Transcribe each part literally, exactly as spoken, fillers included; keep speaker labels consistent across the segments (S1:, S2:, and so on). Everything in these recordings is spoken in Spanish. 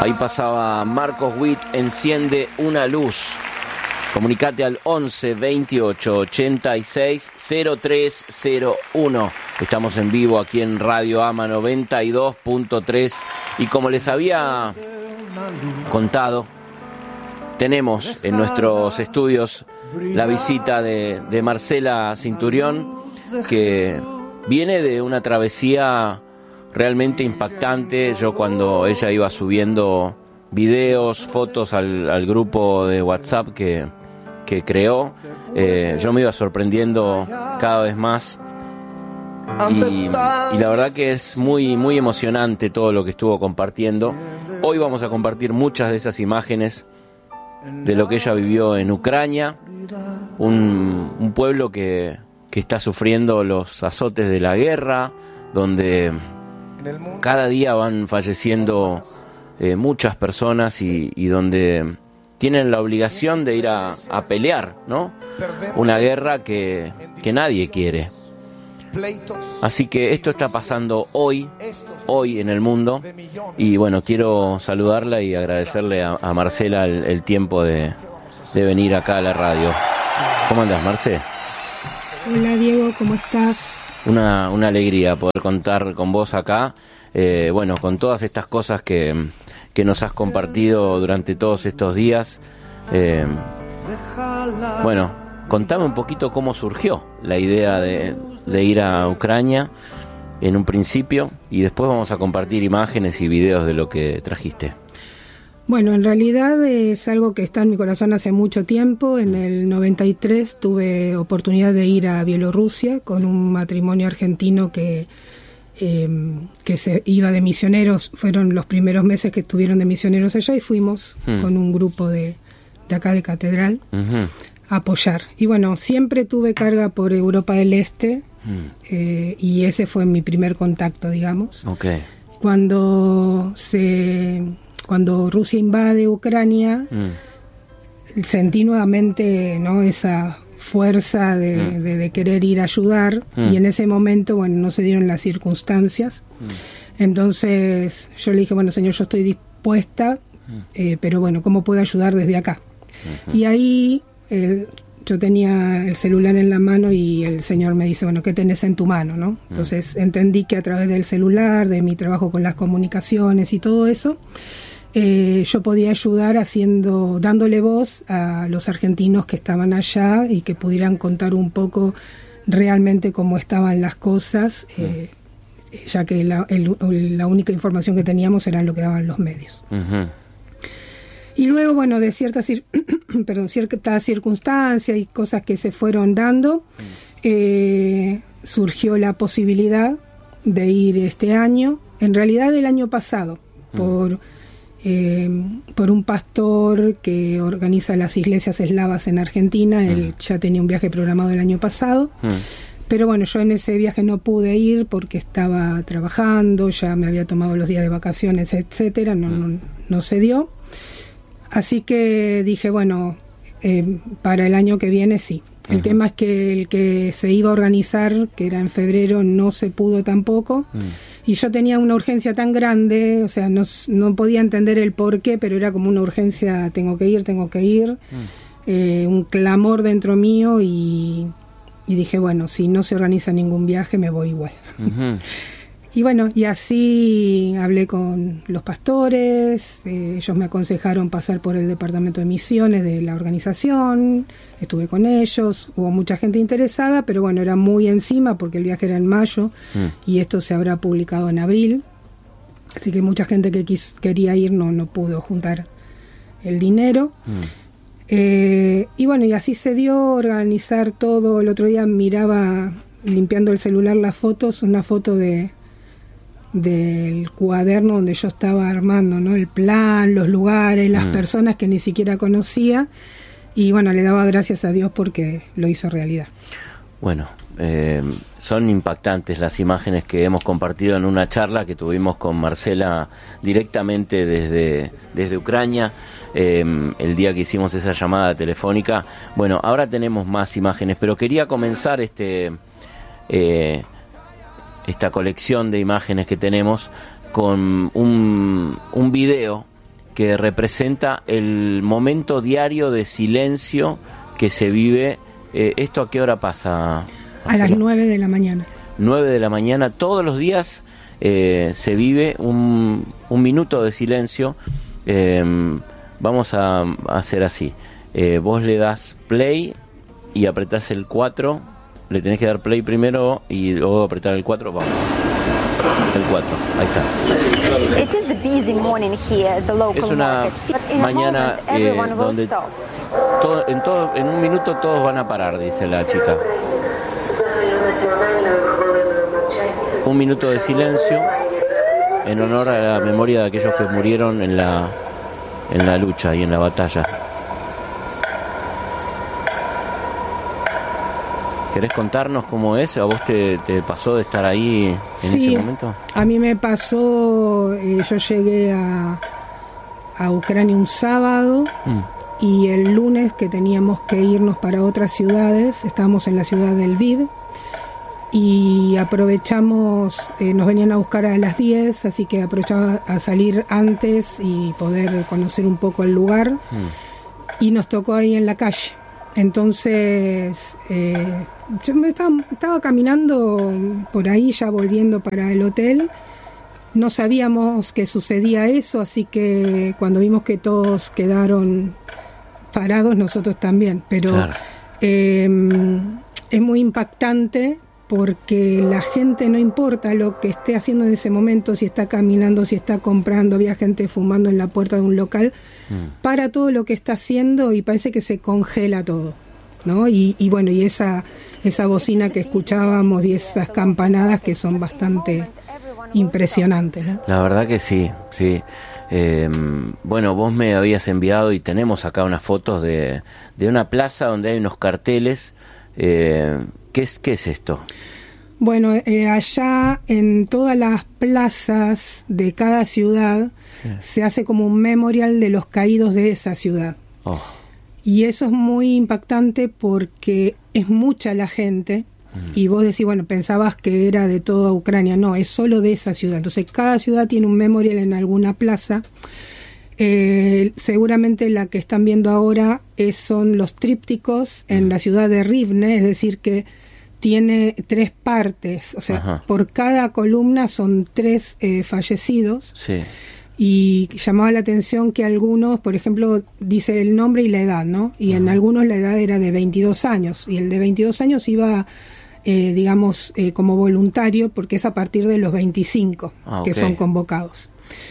S1: Ahí pasaba Marcos Witt, Enciende una luz. Comunicate al once veintiocho ochenta y seis cero tres cero uno. Estamos en vivo aquí en Radio AMA noventa y dos punto tres. Y como les había contado, tenemos en nuestros estudios la visita de, de Marcela Cinturión, que viene de una travesía realmente impactante. Yo, cuando ella iba subiendo videos, fotos al, al grupo de WhatsApp que, que creó, eh, yo me iba sorprendiendo cada vez más. Y, y la verdad que es muy, muy emocionante todo lo que estuvo compartiendo. Hoy vamos a compartir muchas de esas imágenes de lo que ella vivió en Ucrania, un, un pueblo que, que está sufriendo los azotes de la guerra, donde cada día van falleciendo eh, muchas personas y, y donde tienen la obligación de ir a, a pelear, ¿no? Una guerra que, que nadie quiere. Así que esto está pasando hoy, hoy en el mundo. Y bueno, quiero saludarla y agradecerle a, a Marcela el, el tiempo de, de venir acá a la radio. ¿Cómo andás, Marce?
S2: Hola, Diego, ¿cómo estás?
S1: Una, una alegría poder contar con vos acá, eh, bueno, con todas estas cosas que, que nos has compartido durante todos estos días. Eh, bueno, contame un poquito cómo surgió la idea de, de ir a Ucrania en un principio, y después vamos a compartir imágenes y videos de lo que trajiste.
S2: Bueno, en realidad es algo que está en mi corazón hace mucho tiempo. En el noventa y tres tuve oportunidad de ir a Bielorrusia con un matrimonio argentino que, eh, que se iba de misioneros. Fueron los primeros meses que estuvieron de misioneros allá, y fuimos hmm. con un grupo de, de acá de Catedral uh-huh. a apoyar. Y bueno, siempre tuve carga por Europa del Este, hmm. eh, y ese fue mi primer contacto, digamos.
S1: Okay.
S2: Cuando se... Cuando Rusia invade Ucrania, mm. sentí nuevamente, ¿no?, esa fuerza de, mm. de, de querer ir a ayudar, mm. y en ese momento, bueno, no se dieron las circunstancias. Mm. Entonces yo le dije, bueno, señor, yo estoy dispuesta, mm. eh, pero bueno, ¿cómo puedo ayudar desde acá? Mm-hmm. Y ahí eh, yo tenía el celular en la mano y el señor me dice, bueno, ¿qué tenés en tu mano, no? Entonces mm. entendí que a través del celular, de mi trabajo con las comunicaciones y todo eso, Eh, yo podía ayudar haciendo, dándole voz a los argentinos que estaban allá y que pudieran contar un poco realmente cómo estaban las cosas, eh, mm. ya que la, el, la única información que teníamos era lo que daban los medios. Uh-huh. Y luego, bueno, de ciertas cir- perdón, ciertas circunstancias y cosas que se fueron dando, mm. eh, surgió la posibilidad de ir este año, en realidad el año pasado, mm. por... Eh, por un pastor que organiza las iglesias eslavas en Argentina. Mm. Él ya tenía un viaje programado el año pasado, mm. pero bueno, yo en ese viaje no pude ir porque estaba trabajando, ya me había tomado los días de vacaciones, etcétera, no, mm. no, no se dio. Así que dije, bueno, eh, para el año que viene sí. El uh-huh. tema es que el que se iba a organizar, que era en febrero, no se pudo tampoco. Mm. Y yo tenía una urgencia tan grande, o sea, no, no podía entender el por qué, pero era como una urgencia, tengo que ir, tengo que ir. Mm. Eh, un clamor dentro mío y, y dije, bueno, si no se organiza ningún viaje, me voy igual. Uh-huh. Y bueno, y así hablé con los pastores, eh, ellos me aconsejaron pasar por el departamento de misiones de la organización, estuve con ellos, hubo mucha gente interesada, pero bueno, era muy encima porque el viaje era en mayo mm. y esto se habrá publicado en abril, así que mucha gente que quis, quería ir no, no pudo juntar el dinero. Mm. Eh, y bueno, y así se dio organizar todo. El otro día miraba, limpiando el celular, las fotos, una foto de del cuaderno donde yo estaba armando, ¿no?, el plan, los lugares, las mm. personas que ni siquiera conocía, y bueno, le daba gracias a Dios porque lo hizo realidad.
S1: Bueno, eh, son impactantes las imágenes que hemos compartido en una charla que tuvimos con Marcela directamente desde, desde Ucrania, eh, el día que hicimos esa llamada telefónica. Bueno, ahora tenemos más imágenes, pero quería comenzar este... Eh, esta colección de imágenes que tenemos con un, un video porque representa el momento diario de silencio que se vive. Eh, ¿Esto a qué hora pasa, Marcela?
S2: A las nueve de la mañana.
S1: nueve de la mañana, todos los días eh, se vive un, un minuto de silencio. Eh, vamos a, a hacer así. Eh, vos le das play y apretás el cuatro. Le tenés que dar play primero y luego apretar el cuatro. Vamos. El cuatro, ahí está.
S3: It is a busy morning here at the local
S1: Es una
S3: market. In
S1: mañana
S3: a moment, everyone
S1: eh,
S3: will
S1: donde
S3: stop.
S1: todo, en, todo, en un minuto todos van a parar, dice la chica. Un minuto de silencio en honor a la memoria de aquellos que murieron en la, en la lucha y en la batalla. ¿Querés contarnos cómo es? ¿A vos te, te pasó de estar ahí en
S2: Sí,
S1: ese momento?
S2: A mí me pasó, eh, yo llegué a, a Ucrania un sábado mm. y el lunes que teníamos que irnos para otras ciudades, estábamos en la ciudad de Lviv y aprovechamos, eh, nos venían a buscar a las diez, así que aprovechaba a salir antes y poder conocer un poco el lugar mm. y nos tocó ahí en la calle. Entonces, eh, yo me estaba, estaba caminando por ahí, ya volviendo para el hotel. No sabíamos que sucedía eso, así que cuando vimos que todos quedaron parados, nosotros también. Pero claro. eh, es muy impactante porque la gente, no importa lo que esté haciendo en ese momento, si está caminando, si está comprando, había gente fumando en la puerta de un local, mm. para todo lo que está haciendo y parece que se congela todo, ¿no? Y, y bueno, y esa, esa bocina que escuchábamos y esas campanadas que son bastante impresionantes, ¿no?
S1: La verdad que sí, sí. Eh, bueno, vos me habías enviado y tenemos acá unas fotos de, de una plaza donde hay unos carteles. Eh, ¿qué es, qué es esto?
S2: Bueno, eh, allá en todas las plazas de cada ciudad sí. se hace como un memorial de los caídos de esa ciudad. Oh. Y eso es muy impactante porque es mucha la gente mm. y vos decís, bueno, pensabas que era de toda Ucrania. No, es solo de esa ciudad. Entonces cada ciudad tiene un memorial en alguna plaza. Eh, seguramente la que están viendo ahora es, son los trípticos en mm. la ciudad de Rivne, es decir que tiene tres partes, o sea, Ajá. por cada columna son tres eh, fallecidos.
S1: Sí.
S2: Y llamaba la atención que algunos, por ejemplo, dice el nombre y la edad, ¿no? Y Ajá. en algunos la edad era de veintidós años, y el de veintidós años iba, eh, digamos, eh, como voluntario, porque es a partir de los veinticinco ah, que okay. son convocados.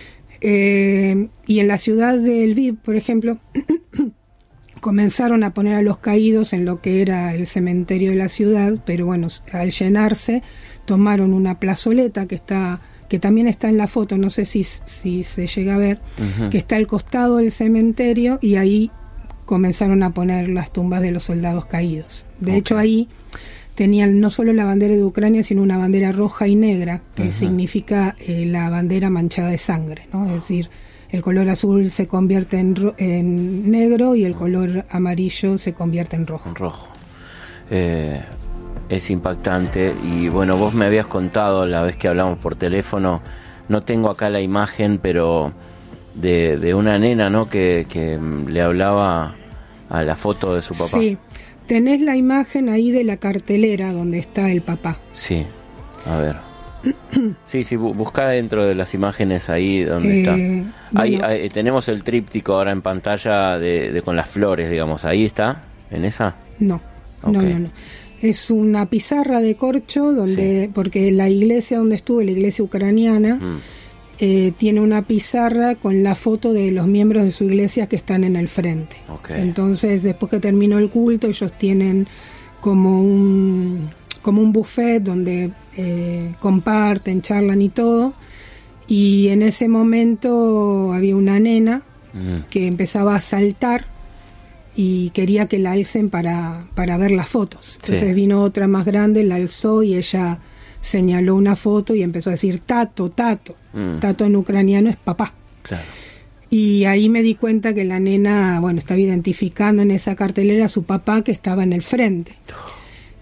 S2: Eh, y en la ciudad de Lviv, por ejemplo, comenzaron a poner a los caídos en lo que era el cementerio de la ciudad, pero bueno, al llenarse tomaron una plazoleta que está, que también está en la foto, no sé si, si se llega a ver, uh-huh. que está al costado del cementerio, y ahí comenzaron a poner las tumbas de los soldados caídos. De okay. hecho ahí tenían no solo la bandera de Ucrania, sino una bandera roja y negra, que uh-huh. significa eh, la bandera manchada de sangre, ¿no? Es decir, el color azul se convierte en, ro- en negro y el color amarillo se convierte en rojo.
S1: En rojo. Eh, es impactante. Y bueno, vos me habías contado la vez que hablamos por teléfono, no tengo acá la imagen, pero de, de una nena, ¿no? Que, que le hablaba a la foto de su papá.
S2: Sí, tenés la imagen ahí de la cartelera donde está el papá.
S1: Sí, a ver. Sí, sí, busca dentro de las imágenes ahí donde eh, está. Ahí, bueno. ahí tenemos el tríptico ahora en pantalla de, de con las flores, digamos. ¿Ahí está? ¿En esa?
S2: No, okay. no, no, no. Es una pizarra de corcho donde, sí. porque la iglesia donde estuve, la iglesia ucraniana, mm. eh, tiene una pizarra con la foto de los miembros de su iglesia que están en el frente. Okay. Entonces, después que terminó el culto, ellos tienen como un como un buffet donde eh, comparten, charlan y todo, y en ese momento había una nena mm. que empezaba a saltar y quería que la alcen para, para ver las fotos. Entonces sí. vino otra más grande, la alzó y ella señaló una foto y empezó a decir tato, tato. Mm. Tato en ucraniano es papá.
S1: Claro.
S2: Y ahí me di cuenta que la nena, bueno, estaba identificando en esa cartelera a su papá que estaba en el frente.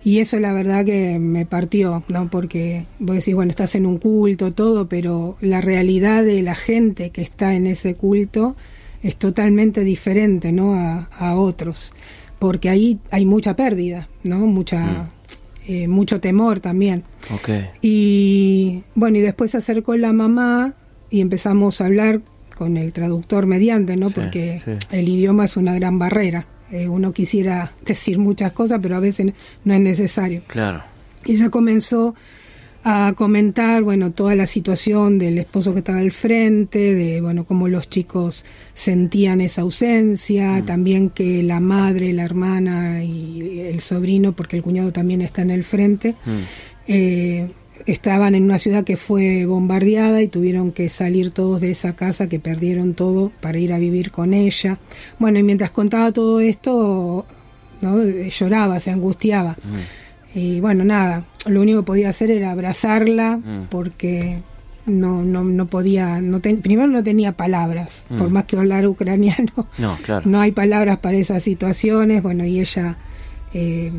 S2: Y eso la verdad que me partió, ¿no? Porque vos decís, bueno, estás en un culto, todo, pero la realidad de la gente que está en ese culto es totalmente diferente, ¿no? A, a otros. Porque ahí hay mucha pérdida, ¿no? Mucha, mm. eh, mucho temor también.
S1: Okay.
S2: Y bueno, y después se acercó la mamá y empezamos a hablar con el traductor mediante, ¿no?
S1: Sí,
S2: Porque
S1: sí.
S2: el idioma es una gran barrera. Eh, uno quisiera decir muchas cosas, pero a veces no es necesario.
S1: Claro.
S2: Y ella comenzó a comentar, bueno, toda la situación del esposo que estaba al frente, de, bueno, cómo los chicos sentían esa ausencia, mm. también que la madre, la hermana y el sobrino, porque el cuñado también está en el frente, mm. eh, estaban en una ciudad que fue bombardeada y tuvieron que salir todos de esa casa, que perdieron todo para ir a vivir con ella. Bueno, y mientras contaba todo esto, ¿no? Lloraba, se angustiaba. Mm. Y bueno, nada, lo único que podía hacer era abrazarla, mm. porque no no no podía, no ten, primero no tenía palabras, mm. por más que hablar ucraniano,
S1: no, claro.
S2: no hay palabras para esas situaciones. Bueno, y ella... Eh,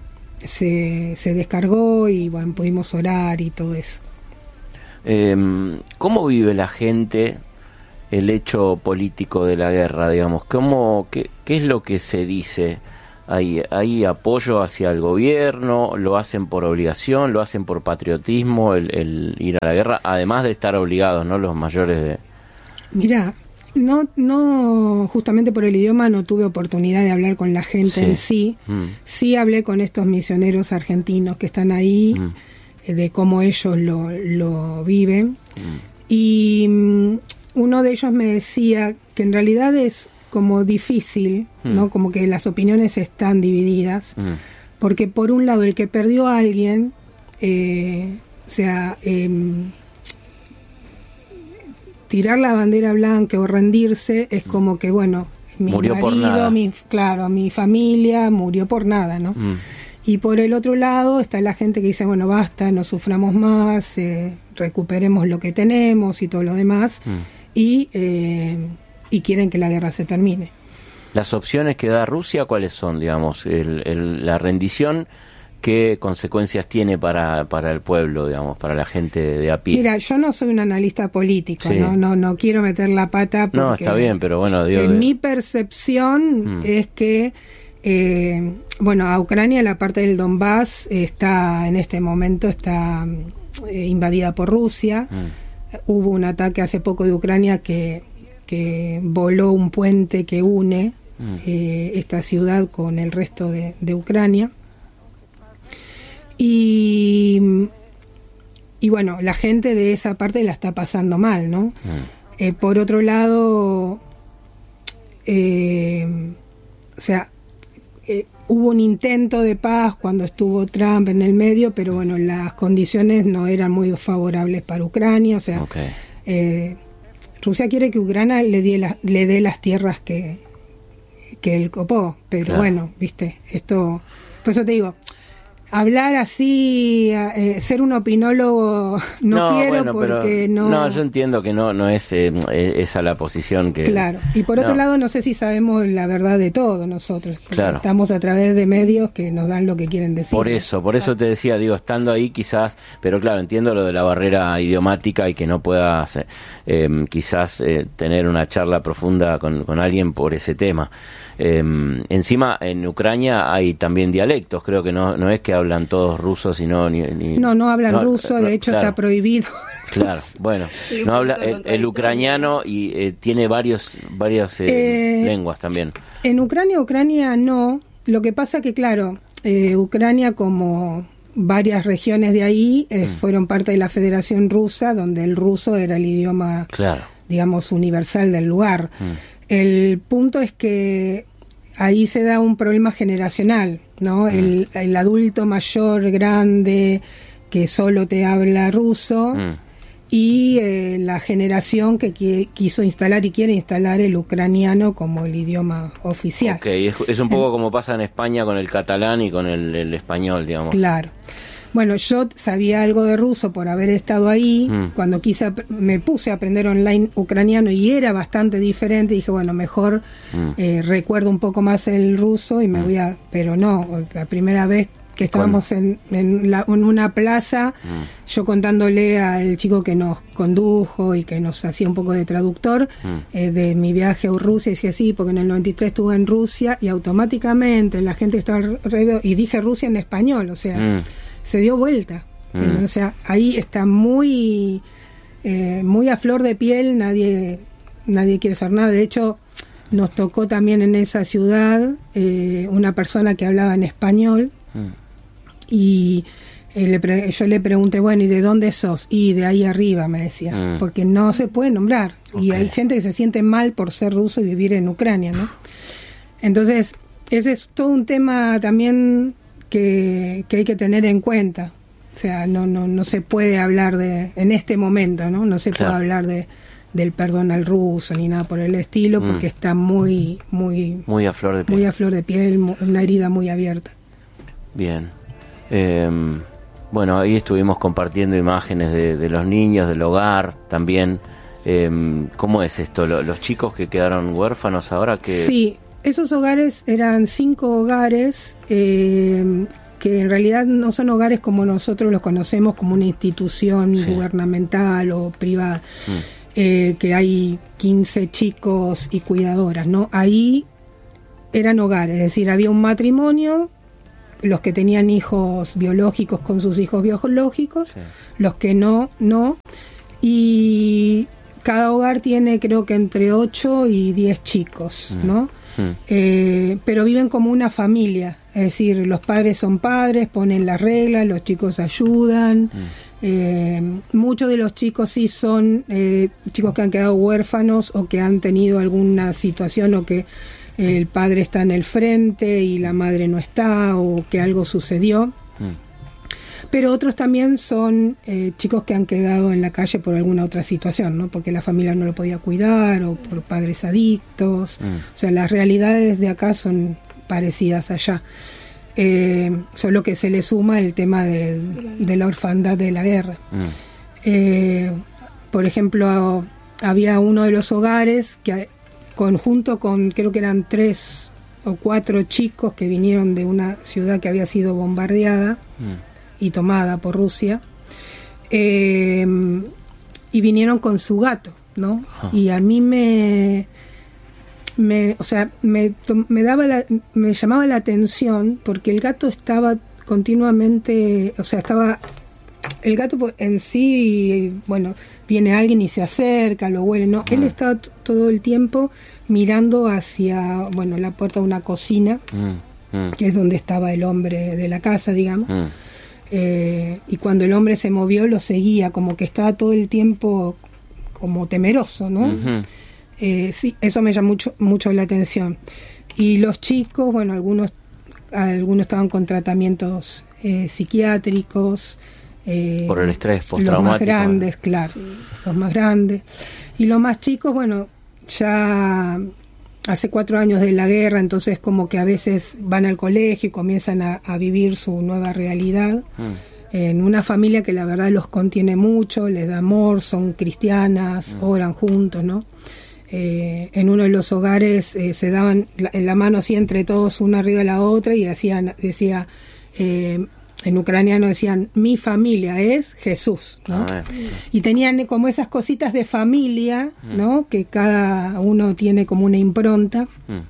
S2: Se, se descargó y bueno, pudimos orar y todo eso.
S1: Eh, ¿Cómo vive la gente el hecho político de la guerra, digamos? ¿Cómo, qué, qué es lo que se dice? ¿Hay, ¿Hay apoyo hacia el gobierno? ¿Lo hacen por obligación? ¿Lo hacen por patriotismo el, el ir a la guerra? Además de estar obligados, ¿no? Los mayores de...
S2: Mirá, No, no, justamente por el idioma no tuve oportunidad de hablar con la gente sí. en sí. Mm. Sí hablé con estos misioneros argentinos que están ahí, mm. de cómo ellos lo, lo viven. Mm. Y um, uno de ellos me decía que en realidad es como difícil, mm. ¿no? Como que las opiniones están divididas. Mm. Porque por un lado el que perdió a alguien, eh, o sea... Eh, tirar la bandera blanca o rendirse es como que, bueno, mi
S1: murió
S2: marido,
S1: por nada.
S2: Mi, claro, mi familia murió por nada, ¿no? Mm. Y por el otro lado está la gente que dice, bueno, basta, no suframos más, eh, recuperemos lo que tenemos y todo lo demás, mm. y, eh, y quieren que la guerra se termine.
S1: Las opciones que da Rusia, ¿cuáles son, digamos? El, el, la rendición... ¿Qué consecuencias tiene para, para el pueblo, digamos, para la gente de a pie?
S2: Mira, yo no soy un analista político, sí. no, no, no quiero meter la pata porque...
S1: No, está bien, pero bueno... Digo,
S2: en
S1: de...
S2: mi percepción mm. es que, eh, bueno, a Ucrania, la parte del Donbass, está en este momento está eh, invadida por Rusia. Mm. Hubo un ataque hace poco de Ucrania que, que voló un puente que une mm. eh, esta ciudad con el resto de, de Ucrania. Y, y bueno, la gente de esa parte la está pasando mal, ¿no? Mm. Eh, por otro lado, eh, o sea, eh, hubo un intento de paz cuando estuvo Trump en el medio, pero bueno, las condiciones no eran muy favorables para Ucrania. O sea, okay. eh, Rusia quiere que Ucrania le dé, la, le dé las tierras que, que él copó, pero claro. bueno, viste, esto, por eso te digo... Hablar así, eh, ser un opinólogo, no, no quiero bueno, porque no...
S1: No, yo entiendo que no no es eh, esa la posición que...
S2: Claro, y por otro no. lado no sé si sabemos la verdad de todo nosotros, porque claro. estamos a través de medios que nos dan lo que quieren decir.
S1: Por eso, por Exacto. eso te decía, digo, estando ahí quizás, pero claro, entiendo lo de la barrera idiomática y que no puedas eh, quizás eh, tener una charla profunda con, con alguien por ese tema. Eh, encima, en Ucrania hay también dialectos, creo que no no es que hablan todos rusos, sino ni, ni
S2: no no hablan no, ruso, de hecho claro. está prohibido.
S1: Claro, bueno, no habla el, el ucraniano y eh, tiene varios varias eh, eh, lenguas también.
S2: En Ucrania, Ucrania no. Lo que pasa que claro, eh, Ucrania como varias regiones de ahí eh, mm. fueron parte de la Federación Rusa, donde el ruso era el idioma,
S1: claro.
S2: digamos, universal del lugar. Mm. El punto es que ahí se da un problema generacional, ¿no? Mm. El, el adulto mayor, grande, que solo te habla ruso, mm. y eh, la generación que qui- quiso instalar y quiere instalar el ucraniano como el idioma oficial.
S1: Ok, es, es un poco en, como pasa en España con el catalán y con el, el español, digamos.
S2: Claro. Bueno, yo sabía algo de ruso por haber estado ahí. Mm. Cuando quise, me puse a aprender online ucraniano y era bastante diferente. Dije, bueno, mejor mm. eh, recuerdo un poco más el ruso y me mm. voy a... Pero no, la primera vez que estábamos en, en, la, en una plaza, mm. yo contándole al chico que nos condujo y que nos hacía un poco de traductor mm. eh, de mi viaje a Rusia, y decía sí, porque en el noventa y tres estuve en Rusia y automáticamente la gente estaba alrededor, y dije Rusia en español, o sea, mm. se dio vuelta. Mm. O sea, ahí está muy, eh, muy a flor de piel, nadie, nadie quiere hacer nada. De hecho, nos tocó también en esa ciudad eh, una persona que hablaba en español. Mm. Y eh, le pre- yo le pregunté, bueno, ¿y de dónde sos? Y de ahí arriba, me decía, mm. porque no se puede nombrar. Okay. Y hay gente que se siente mal por ser ruso y vivir en Ucrania, ¿no? Entonces, ese es todo un tema también que, que hay que tener en cuenta. O sea, no, no, no se puede hablar de, en este momento, ¿no? No se claro. puede hablar de del perdón al ruso ni nada por el estilo, porque mm. está muy, muy,
S1: muy a flor de piel.
S2: Muy a flor de piel, una herida muy abierta.
S1: Bien. Eh, bueno, ahí estuvimos compartiendo imágenes de, de los niños, del hogar también. Eh, ¿Cómo es esto? ¿Los chicos que quedaron huérfanos ahora? Que
S2: Sí, esos hogares eran cinco hogares eh, que en realidad no son hogares como nosotros los conocemos, como una institución sí. gubernamental o privada, mm. eh, que hay quince chicos y cuidadoras, ¿no? Ahí eran hogares, es decir, había un matrimonio, los que tenían hijos biológicos con sus hijos biológicos, sí. los que no, no, y cada hogar tiene creo que entre ocho y diez chicos, mm. ¿no? Mm. Eh, pero viven como una familia, es decir, los padres son padres, ponen las reglas, los chicos ayudan, mm. eh, muchos de los chicos sí son eh, chicos que han quedado huérfanos o que han tenido alguna situación o que el padre está en el frente y la madre no está, o que algo sucedió. Mm. Pero otros también son eh, chicos que han quedado en la calle por alguna otra situación, ¿no? Porque la familia no lo podía cuidar, o por padres adictos. Mm. O sea, las realidades de acá son parecidas allá. Eh, solo que se le suma el tema de, de la orfandad de la guerra. Mm. Eh, por ejemplo, había uno de los hogares que conjunto con, creo que eran tres o cuatro chicos que vinieron de una ciudad que había sido bombardeada mm. y tomada por Rusia, eh, y vinieron con su gato, ¿no? Oh. Y a mí me, me o sea, me, me daba la, me llamaba la atención porque el gato estaba continuamente, o sea, estaba, el gato en sí, bueno, viene alguien y se acerca, lo huele, no, mm. él estaba t- todo el tiempo mirando hacia, bueno, la puerta de una cocina, mm. Mm. que es donde estaba el hombre de la casa, digamos, mm. eh, y cuando el hombre se movió lo seguía, como que estaba todo el tiempo como temeroso, ¿no? Mm-hmm. Eh, sí, eso me llamó mucho, mucho la atención. Y los chicos, bueno, algunos, algunos estaban con tratamientos eh, psiquiátricos, Eh,
S1: por el estrés postraumático.
S2: Los más grandes, claro, sí. los más grandes. Y los más chicos, bueno, ya hace cuatro años de la guerra, entonces como que a veces van al colegio y comienzan a, a vivir su nueva realidad. Mm. En una familia que la verdad los contiene mucho, les da amor, son cristianas, mm. oran juntos, ¿no? Eh, en uno de los hogares eh, se daban la, en la mano así entre todos, una arriba de la otra, y hacían, decía... Eh, en ucraniano decían, mi familia es Jesús, ¿no? Ah, sí. Y tenían como esas cositas de familia, mm. ¿no? Que cada uno tiene como una impronta, mm.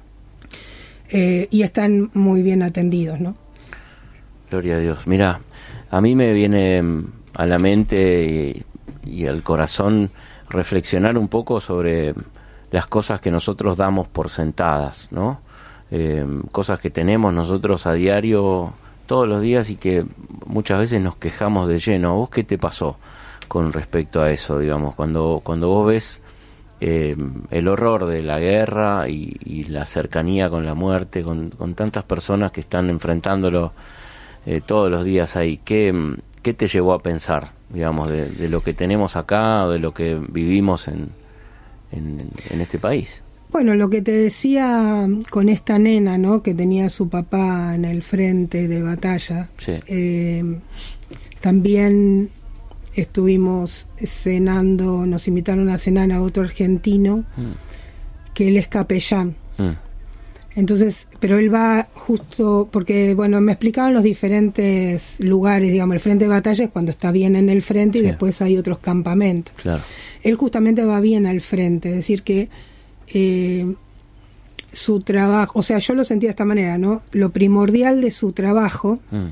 S2: eh, y están muy bien atendidos, ¿no?
S1: Gloria a Dios. Mira, a mí me viene a la mente y, y al corazón reflexionar un poco sobre las cosas que nosotros damos por sentadas, ¿no? Eh, cosas que tenemos nosotros a diario, todos los días, y que muchas veces nos quejamos de lleno. ¿Vos qué te pasó con respecto a eso, digamos, cuando cuando vos ves eh, el horror de la guerra y, y la cercanía con la muerte, con, con tantas personas que están enfrentándolo eh, todos los días ahí? ¿Qué, qué te llevó a pensar, digamos, de, de lo que tenemos acá o de lo que vivimos en, en, en este país?
S2: Bueno, lo que te decía con esta nena, ¿no? Que tenía a su papá en el frente de batalla. Sí. Eh, también estuvimos cenando, nos invitaron a cenar a otro argentino, mm. que él es capellán. Mm. Entonces, pero él va justo, porque, bueno, me explicaban los diferentes lugares, digamos, el frente de batalla es cuando está bien en el frente, sí, y después hay otros campamentos.
S1: Claro. Él
S2: justamente va bien al frente, es decir que eh, su trabajo, o sea, yo lo sentía de esta manera, ¿no? Lo primordial de su trabajo, mm.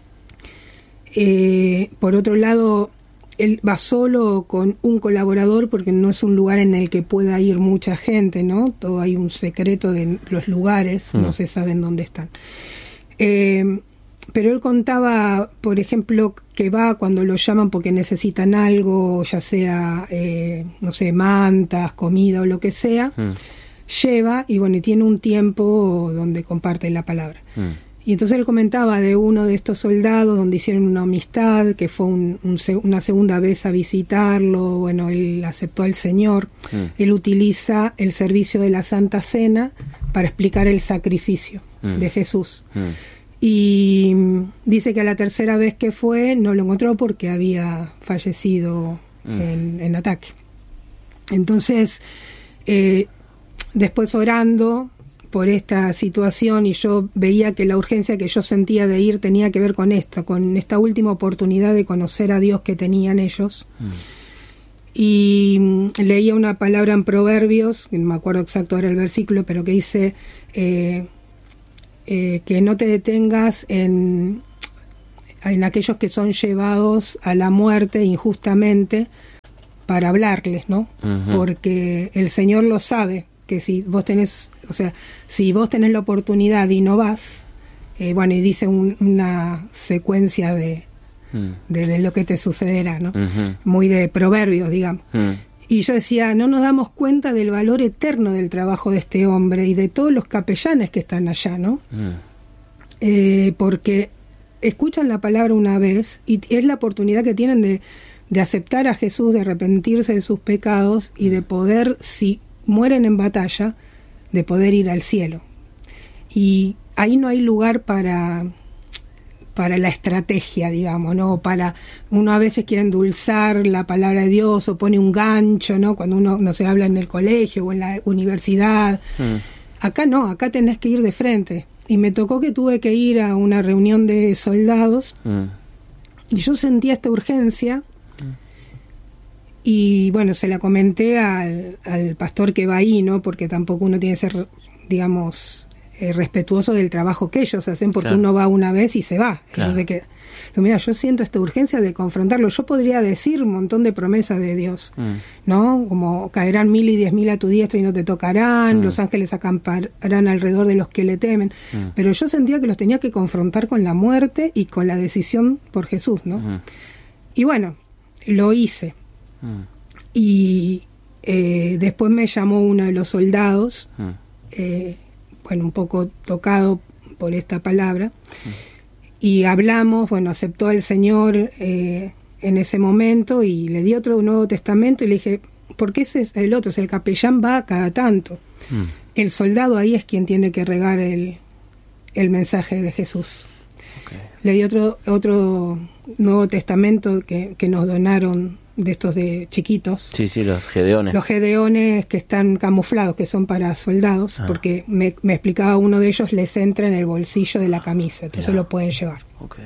S2: eh, por otro lado, él va solo con un colaborador porque no es un lugar en el que pueda ir mucha gente, ¿no? Todo hay un secreto de los lugares, mm. no se saben dónde están. Eh, pero él contaba, por ejemplo, que va cuando lo llaman porque necesitan algo, ya sea, eh, no sé, mantas, comida o lo que sea, mm. lleva y bueno, y tiene un tiempo donde comparte la palabra. Mm. Y entonces él comentaba de uno de estos soldados donde hicieron una amistad, que fue un, un, una segunda vez a visitarlo, bueno, él aceptó al Señor, mm. él utiliza el servicio de la Santa Cena para explicar el sacrificio mm. de Jesús. Mm. Y dice que a la tercera vez que fue no lo encontró porque había fallecido mm. en, en ataque. Entonces, eh, después orando por esta situación, y yo veía que la urgencia que yo sentía de ir tenía que ver con esto, con esta última oportunidad de conocer a Dios que tenían ellos. Mm. Y leía una palabra en Proverbios, no me acuerdo exacto ahora el versículo, pero que dice eh, eh, que no te detengas en, en aquellos que son llevados a la muerte injustamente para hablarles, ¿no? Uh-huh. Porque el Señor lo sabe, que si vos tenés, o sea, si vos tenés la oportunidad y no vas, eh, bueno, y dice un, una secuencia de, mm. de, de lo que te sucederá, ¿no? Uh-huh. Muy de proverbios, digamos. Mm. Y yo decía, no nos damos cuenta del valor eterno del trabajo de este hombre y de todos los capellanes que están allá, ¿no? Mm. Eh, porque escuchan la palabra una vez y es la oportunidad que tienen de, de aceptar a Jesús, de arrepentirse de sus pecados y de poder, si mueren en batalla, de poder ir al cielo. Y ahí no hay lugar para para la estrategia, digamos, ¿no? Para, uno a veces quiere endulzar la palabra de Dios o pone un gancho, ¿no? Cuando uno no se habla en el colegio o en la universidad. Mm. Acá no, acá tenés que ir de frente. Y me tocó que tuve que ir a una reunión de soldados mm. y yo sentía esta urgencia. Y bueno, se la comenté al, al pastor que va ahí, ¿no? Porque tampoco uno tiene que ser, digamos, eh, respetuoso del trabajo que ellos hacen, porque claro. uno va una vez y se va. Claro. Entonces, que, mira, yo siento esta urgencia de confrontarlo. Yo podría decir un montón de promesas de Dios, mm. ¿no? Como caerán mil y diez mil a tu diestra y no te tocarán, mm. los ángeles acamparán alrededor de los que le temen. Mm. Pero yo sentía que los tenía que confrontar con la muerte y con la decisión por Jesús, ¿no? Mm. Y bueno, lo hice. Mm. Y eh, después me llamó uno de los soldados, mm. eh, bueno, un poco tocado por esta palabra, mm. y hablamos, bueno, aceptó al Señor eh, en ese momento y le di otro Nuevo Testamento y le dije, ¿por qué ese es el otro? El capellán va cada tanto. Mm. El soldado ahí es quien tiene que regar el, el mensaje de Jesús. Okay. Le di otro, otro Nuevo Testamento que, que nos donaron de estos de chiquitos.
S1: Sí, sí, los gedeones.
S2: Los gedeones que están camuflados, que son para soldados, ah. porque me, me explicaba uno de ellos, les entra en el bolsillo de la camisa, entonces yeah. lo pueden llevar. Okay.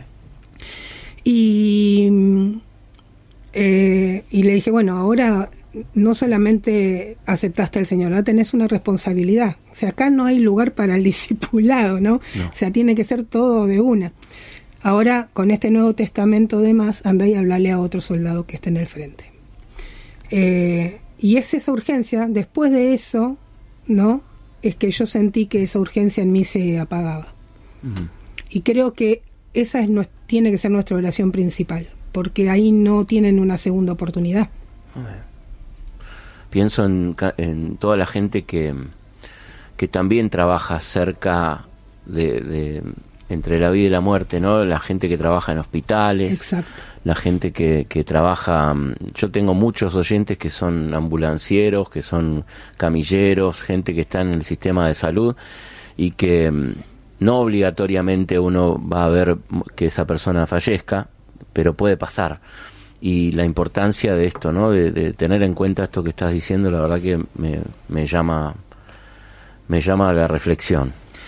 S2: Y, eh, y le dije, bueno, ahora no solamente aceptaste al Señor, ahora tenés una responsabilidad. O sea, acá no hay lugar para el discipulado, ¿no? no. O sea, tiene que ser todo de una. Ahora, con este Nuevo Testamento de más, andá y hablale a otro soldado que esté en el frente. Eh, y es esa urgencia, después de eso, ¿no? Es que yo sentí que esa urgencia en mí se apagaba. Uh-huh. Y creo que esa es, tiene que ser nuestra oración principal, porque ahí no tienen una segunda oportunidad.
S1: Uh-huh. Pienso en, en toda la gente que, que también trabaja cerca de... de entre la vida y la muerte, ¿no? La gente que trabaja en hospitales, exacto. La gente que, que trabaja, yo tengo muchos oyentes que son ambulancieros, que son camilleros, gente que está en el sistema de salud y que no obligatoriamente uno va a ver que esa persona fallezca, pero puede pasar. Y la importancia de esto, ¿no? De, de tener en cuenta esto que estás diciendo, la verdad que me, me llama me llama a la reflexión.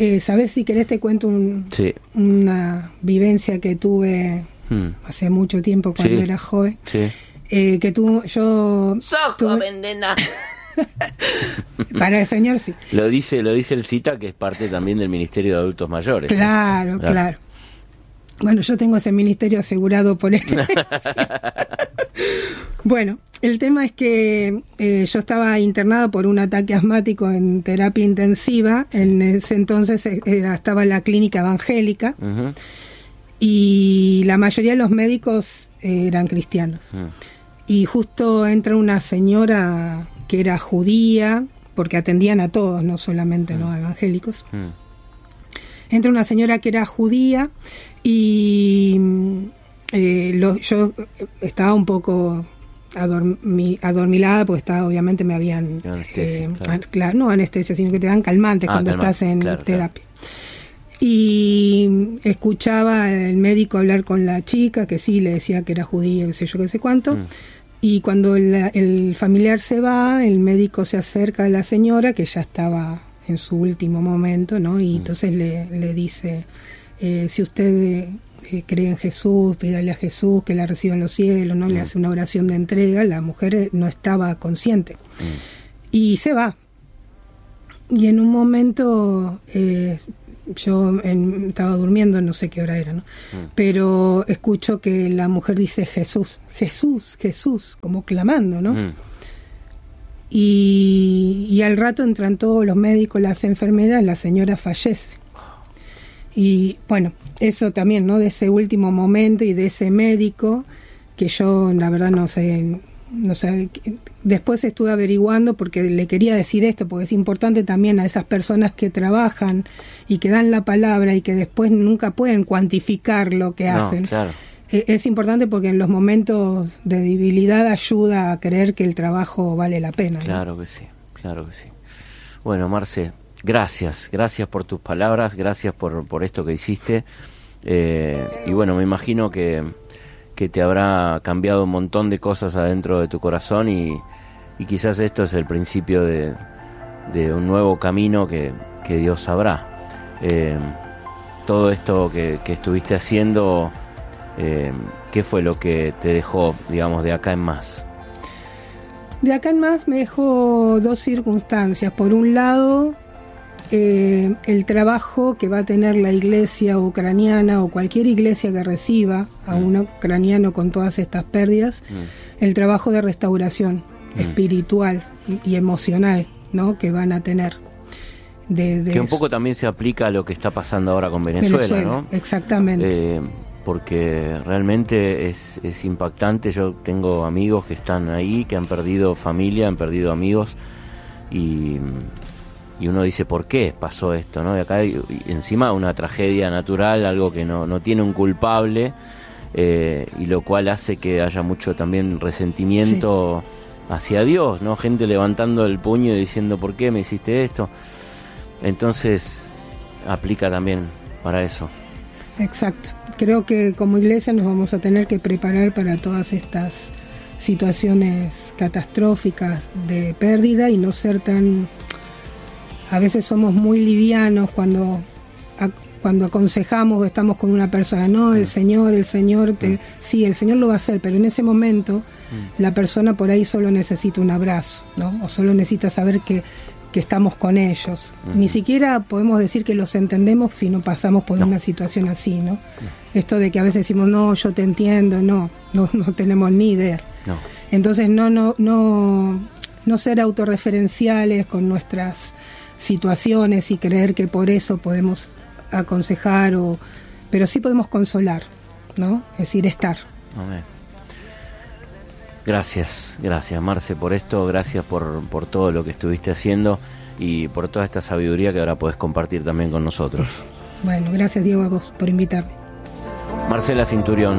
S2: Eh, ¿Sabés? Si querés te cuento un,
S1: sí.
S2: una vivencia que tuve hmm. hace mucho tiempo cuando
S1: sí.
S2: era joven.
S1: Sí.
S2: Eh, que tu, yo...
S1: ¡Sos
S2: tuve...
S1: joven, nena!
S2: Para el señor sí.
S1: Lo dice, lo dice el CITA, que es parte también del Ministerio de Adultos Mayores.
S2: Claro, ¿sí? claro. claro. Bueno, yo tengo ese ministerio asegurado por él. Bueno, el tema es que eh, yo estaba internado por un ataque asmático en terapia intensiva. Sí. En ese entonces era, estaba en la clínica evangélica. Uh-huh. Y la mayoría de los médicos eh, eran cristianos. Uh-huh. Y justo entra una señora que era judía, porque atendían a todos, no solamente uh-huh. los evangélicos. Uh-huh. Entra una señora que era judía y eh, lo, yo estaba un poco adormi, adormilada porque estaba, obviamente me habían...
S1: Anestesia,
S2: eh,
S1: claro.
S2: an, claro, no anestesia, sino que te dan calmantes ah, cuando calmante, estás en
S1: claro,
S2: terapia.
S1: Claro.
S2: Y escuchaba el médico hablar con la chica, que sí, le decía que era judía, qué sé yo, qué sé cuánto. Mm. Y cuando el, el familiar se va, el médico se acerca a la señora, que ya estaba en su último momento, ¿no? Y mm. entonces le, le dice, eh, si usted eh, cree en Jesús, pídale a Jesús que la reciba en los cielos, ¿no? Mm. Le hace una oración de entrega. La mujer no estaba consciente. Mm. Y se va. Y en un momento... Eh, yo en, estaba durmiendo, no sé qué hora era, ¿no? Mm. Pero escucho que la mujer dice Jesús, Jesús, Jesús, como clamando, ¿no? Mm. Y, y al rato entran todos los médicos, las enfermeras, la señora fallece. Y bueno, eso también, ¿no? De ese último momento y de ese médico, que yo la verdad no sé... No sé, después estuve averiguando porque le quería decir esto, porque es importante también a esas personas que trabajan y que dan la palabra y que después nunca pueden cuantificar lo que
S1: no,
S2: hacen.
S1: Claro.
S2: Es importante porque en los momentos de debilidad ayuda a creer que el trabajo vale la pena, ¿no?
S1: Claro que sí, claro que sí. Bueno, Marce, gracias, gracias por tus palabras, gracias por, por esto que hiciste. Eh, y bueno, me imagino que... que te habrá cambiado un montón de cosas adentro de tu corazón y, y quizás esto es el principio de, de un nuevo camino que, que Dios sabrá. Eh, todo esto que, que estuviste haciendo, eh, ¿qué fue lo que te dejó, digamos, de acá en más?
S2: De acá en más me dejó dos circunstancias. Por un lado, eh, el trabajo que va a tener la iglesia ucraniana o cualquier iglesia que reciba a mm. un ucraniano con todas estas pérdidas, mm. el trabajo de restauración mm. espiritual y emocional, ¿no? que van a tener. De, de
S1: que un
S2: eso.
S1: poco también se aplica a lo que está pasando ahora con Venezuela,
S2: Venezuela,
S1: ¿no?
S2: Exactamente.
S1: Eh, porque realmente es, es impactante. Yo tengo amigos que están ahí, que han perdido familia, han perdido amigos y... Y uno dice, ¿por qué pasó esto? ¿No? Y acá hay, y encima una tragedia natural, algo que no, no tiene un culpable, eh, y lo cual hace que haya mucho también resentimiento sí. hacia Dios, ¿no? Gente levantando el puño y diciendo, ¿por qué me hiciste esto? Entonces, aplica también para eso.
S2: Exacto. Creo que como iglesia nos vamos a tener que preparar para todas estas situaciones catastróficas de pérdida y no ser tan... A veces somos muy livianos cuando, a, cuando aconsejamos o estamos con una persona. No, el Señor, el Señor, te, sí, el Señor lo va a hacer, pero en ese momento la persona por ahí solo necesita un abrazo, ¿no? O solo necesita saber que, que estamos con ellos. Uh-huh. Ni siquiera podemos decir que los entendemos si no pasamos por no. una situación así, ¿no? no? Esto de que a veces decimos, no, yo te entiendo, no, no, no tenemos ni idea.
S1: No.
S2: Entonces no, no, no, no ser autorreferenciales con nuestras situaciones y creer que por eso podemos aconsejar, o pero sí podemos consolar, ¿no? Es decir, estar.
S1: Amén. Gracias, gracias Marce por esto, gracias por, por todo lo que estuviste haciendo y por toda esta sabiduría que ahora podés compartir también con nosotros.
S2: Bueno, gracias Diego a vos por invitarme.
S1: Marcela Cinturión.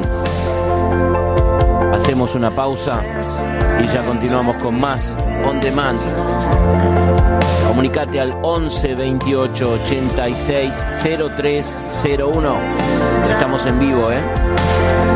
S1: Hacemos una pausa y ya continuamos con más On Demand. Comunicate al once veintiocho ochenta y seis cero tres cero uno. Estamos en vivo, ¿eh?